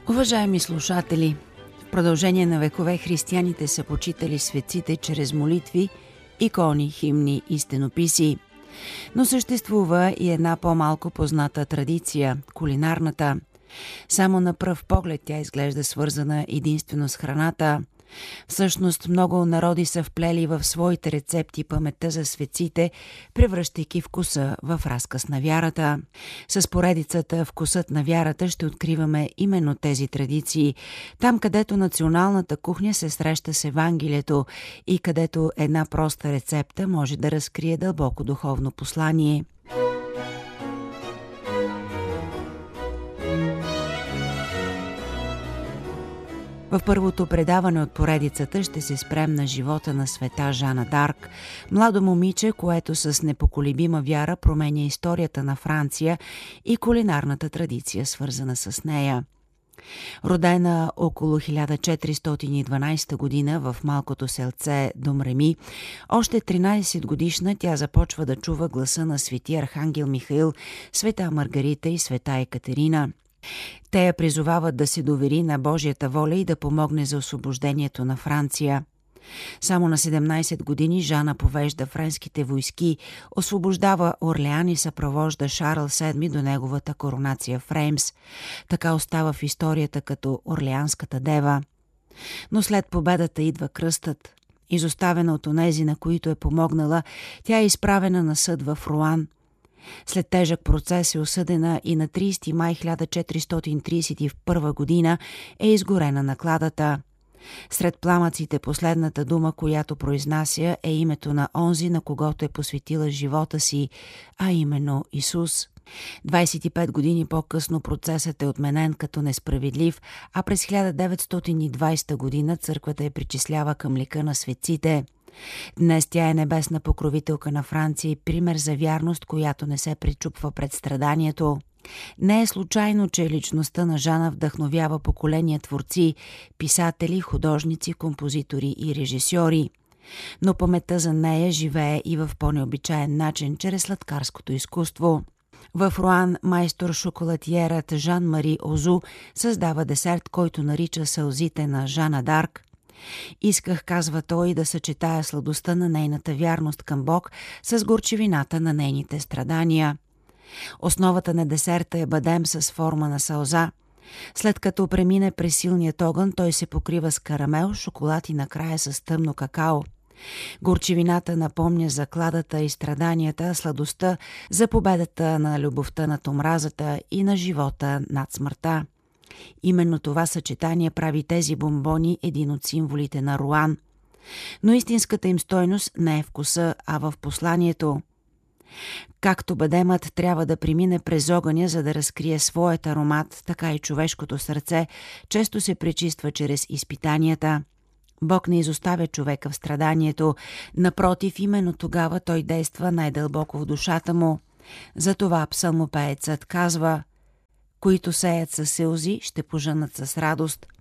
Уважаеми слушатели, в продължение на векове християните са почитали светците чрез молитви, икони, химни и стенописи. Но съществува и една по-малко позната традиция – кулинарната. Само на пръв поглед тя изглежда свързана единствено с храната. Всъщност много народи са вплели в своите рецепти паметта за светците, превръщайки вкуса в разказ на вярата. С поредицата «Вкусът на вярата» ще откриваме именно тези традиции, там където националната кухня се среща с Евангелието и където една проста рецепта може да разкрие дълбоко духовно послание. В първото предаване от поредицата ще се спрем на живота на света Жана Дарк, младо момиче, което с непоколебима вяра променя историята на Франция и кулинарната традиция, свързана с нея. Родена около 1412 година в малкото селце Домреми, още 13 годишна тя започва да чува гласа на свети архангел Михаил, света Маргарита и света Екатерина. Те я призовават да се довери на Божията воля и да помогне за освобождението на Франция. Само на 17 години Жана повежда френските войски, освобождава Орлеан и съпровожда Шарл VII до неговата коронация в Реймс. Така остава в историята като Орлеанската дева. Но след победата идва кръстът. Изоставена от онези, на които е помогнала, тя е изправена на съд в Руан. След тежък процес е осъдена и на 30 май 1431 година е изгорена на кладата. Сред пламъците последната дума, която произнася, е името на онзи, на когото е посветила живота си, а именно Исус. 25 години по-късно процесът е отменен като несправедлив, а през 1920 година църквата я причислява към лика на светците. Днес тя е небесна покровителка на Франция и пример за вярност, която не се пречупва пред страданието. Не е случайно, че личността на Жана вдъхновява поколения творци, писатели, художници, композитори и режисьори. Но паметта за нея живее и в по-необичаен начин, чрез сладкарското изкуство. В Руан майстор шоколатиерът Жан-Мари Озу създава десерт, който нарича сълзите на Жана Дарк. Исках, казва той, да съчетая сладостта на нейната вярност към Бог с горчивината на нейните страдания. Основата на десерта е бадем с форма на сълза. След като премине през силният огън, той се покрива с карамел, шоколад и накрая с тъмно какао. Горчивината напомня за кладата и страданията, а сладостта за победата на любовта над омразата и на живота над смъртта. Именно това съчетание прави тези бомбони един от символите на Руан. Но истинската им стойност не е вкуса, а в посланието. Както бадемът трябва да премине през огъня, за да разкрие своят аромат, така и човешкото сърце често се пречиства чрез изпитанията. Бог не изоставя човека в страданието. Напротив, именно тогава той действа най-дълбоко в душата му. Затова псалмопеецът казва: които сеят със сълзи, ще пожънат с радост.